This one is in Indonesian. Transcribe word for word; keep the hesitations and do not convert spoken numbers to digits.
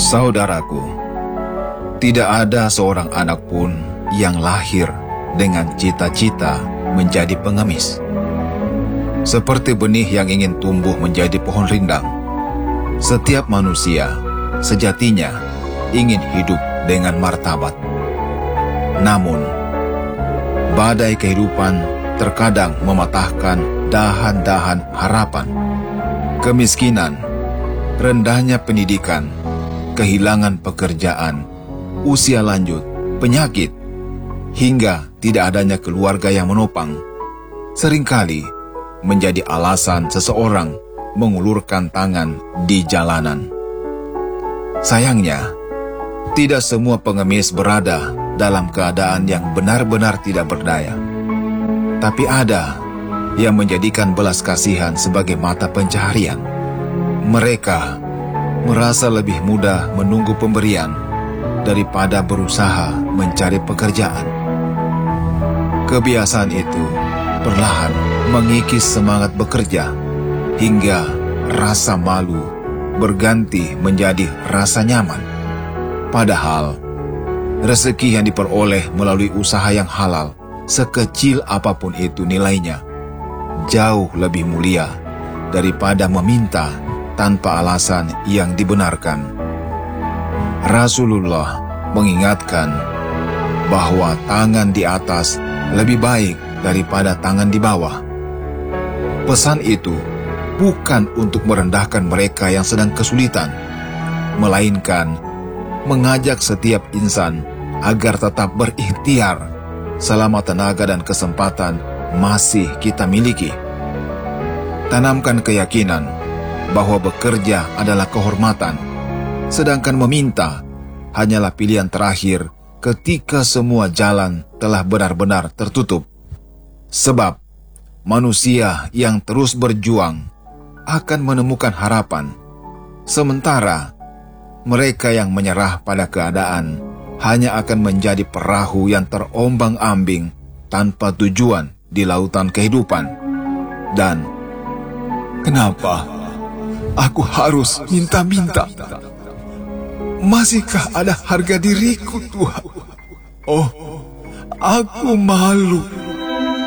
Saudaraku, tidak ada seorang anak pun yang lahir dengan cita-cita menjadi pengemis. Seperti benih yang ingin tumbuh menjadi pohon rindang, setiap manusia sejatinya ingin hidup dengan martabat. Namun, badai kehidupan terkadang mematahkan dahan-dahan harapan. Kemiskinan, rendahnya pendidikan, kehilangan pekerjaan, usia lanjut, penyakit, hingga tidak adanya keluarga yang menopang, seringkali menjadi alasan seseorang mengulurkan tangan di jalanan. Sayangnya, tidak semua pengemis berada dalam keadaan yang benar-benar tidak berdaya. Tapi ada yang menjadikan belas kasihan sebagai mata pencaharian. Mereka merasa lebih mudah menunggu pemberian daripada berusaha mencari pekerjaan. Kebiasaan itu perlahan mengikis semangat bekerja hingga rasa malu berganti menjadi rasa nyaman. Padahal rezeki yang diperoleh melalui usaha yang halal, sekecil apapun itu nilainya, jauh lebih mulia daripada meminta tanpa alasan yang dibenarkan. Rasulullah mengingatkan bahwa tangan di atas lebih baik daripada tangan di bawah. Pesan itu bukan untuk merendahkan mereka yang sedang kesulitan, melainkan mengajak setiap insan agar tetap berikhtiar selama tenaga dan kesempatan masih kita miliki. Tanamkan keyakinan bahwa bekerja adalah kehormatan, sedangkan meminta hanyalah pilihan terakhir ketika semua jalan telah benar-benar tertutup. Sebab manusia yang terus berjuang akan menemukan harapan, sementara mereka yang menyerah pada keadaan hanya akan menjadi perahu yang terombang-ambing tanpa tujuan di lautan kehidupan. Dan kenapa aku harus minta-minta? Masihkah ada harga diriku, Tuhan? Oh, aku malu